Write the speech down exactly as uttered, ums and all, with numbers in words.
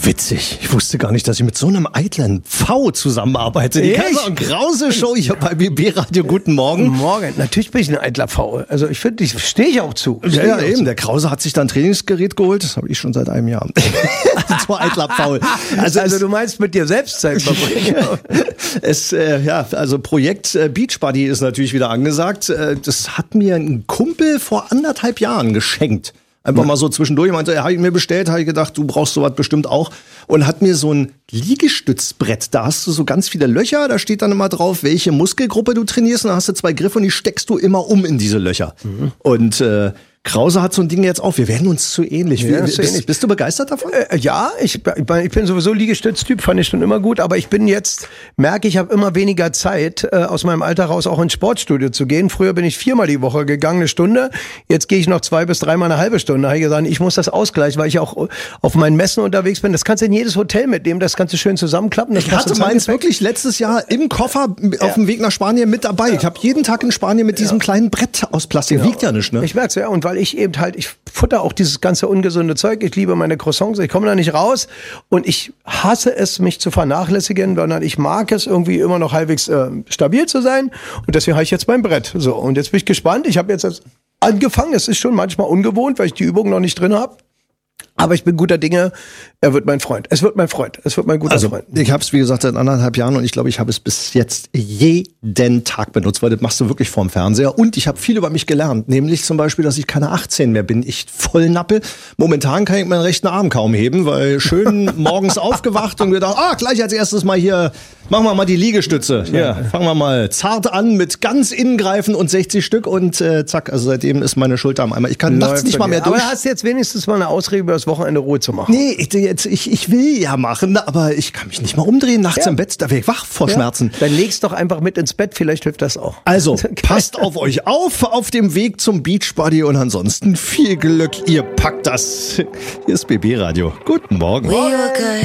Witzig. Ich wusste gar nicht, dass ich mit so einem eitlen Pfau zusammenarbeite. Die Kaiser und Krause Show hier bei B B Radio. Guten Morgen. Guten Morgen. Natürlich bin ich ein eitler Pfau. Also ich finde, ich stehe ich auch zu. Ja, ja eben. Zu. Der Krause hat sich dann ein Trainingsgerät geholt. Das habe ich schon seit einem Jahr. So eitler Pfau. Also, also du meinst mit dir selbst Zeit verbringen. Es, äh, ja, also Projekt äh, Beachbody ist natürlich wieder angesagt. Äh, das hat mir ein Kumpel vor anderthalb Jahren geschenkt. Einfach mal so zwischendurch. Ich meinte, er hat ihn mir bestellt, habe ich gedacht, du brauchst sowas bestimmt auch. Und hat mir so ein Liegestützbrett. Da hast du so ganz viele Löcher. Da steht dann immer drauf, welche Muskelgruppe du trainierst. Und dann hast du zwei Griffe und die steckst du immer um in diese Löcher. Mhm. Und äh, Krause hat so ein Ding jetzt auch. Wir werden uns zu ähnlich. Ja, bist, ähnlich. Bist du begeistert davon? Äh, ja, ich, ich bin sowieso Liegestütztyp, fand ich schon immer gut. Aber ich bin jetzt, merke ich, habe immer weniger Zeit, äh, aus meinem Alter raus auch ins Sportstudio zu gehen. Früher bin ich viermal die Woche gegangen, eine Stunde. Jetzt gehe ich noch zwei bis dreimal eine halbe Stunde. Da habe ich gesagt, ich muss das ausgleichen, weil ich auch auf meinen Messen unterwegs bin. Das kannst du in jedes Hotel mitnehmen, das kannst du schön zusammenklappen. Das ich hatte meins wirklich letztes Jahr im Koffer auf ja. dem Weg nach Spanien mit dabei. Ja. Ich habe jeden Tag in Spanien mit diesem ja. kleinen Brett aus Plastik. Genau. Wiegt ja nicht, ne? Ich merke es, ja. Und weil ich eben halt, ich futter auch dieses ganze ungesunde Zeug. Ich liebe meine Croissants. Ich komme da nicht raus. Und ich hasse es, mich zu vernachlässigen, sondern ich mag es irgendwie immer noch halbwegs äh, stabil zu sein. Und deswegen habe ich jetzt mein Brett. So, und jetzt bin ich gespannt. Ich habe jetzt angefangen. Es ist schon manchmal ungewohnt, weil ich die Übung noch nicht drin habe. Aber ich bin guter Dinge, er wird mein Freund. Es wird mein Freund. Es wird mein guter also, Freund. Ich habe es, wie gesagt, seit anderthalb Jahren und ich glaube, ich habe es bis jetzt jeden Tag benutzt, weil das machst du wirklich vorm Fernseher. Und ich habe viel über mich gelernt, nämlich zum Beispiel, dass ich keine achtzehn mehr bin. Ich voll Nappel. Momentan kann ich meinen rechten Arm kaum heben, weil schön morgens aufgewacht und gedacht, ah, gleich als erstes mal hier, machen wir mal die Liegestütze. Hier, fangen wir mal zart an mit ganz Innengreifen und sechzig Stück und äh, zack, also seitdem ist meine Schulter am Eimer. Ich kann Läuft nachts nicht mal mehr durch. Aber hast du jetzt wenigstens mal eine Ausrede, über das Wochenende Ruhe zu machen? Nee, ich, jetzt, ich, ich will ja machen, aber ich kann mich nicht mal umdrehen nachts ja. im Bett. Da wäre ich wach vor ja. Schmerzen. Dann legst doch einfach mit ins Bett, vielleicht hilft das auch. Also, passt auf euch auf, auf dem Weg zum Beachbody und ansonsten viel Glück, ihr packt das. Hier ist B B Radio. Guten Morgen.